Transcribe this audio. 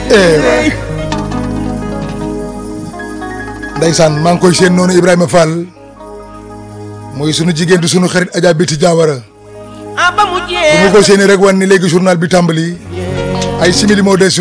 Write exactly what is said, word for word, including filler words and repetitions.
ndeysaan maa ngi koy seen noonu Ibrahima Fall mooy sunu jigéen di sunu xarit Adja Biti Diawara bu ma ko séenee rek wan ni léegi journal bi tàmbali ay simili moo des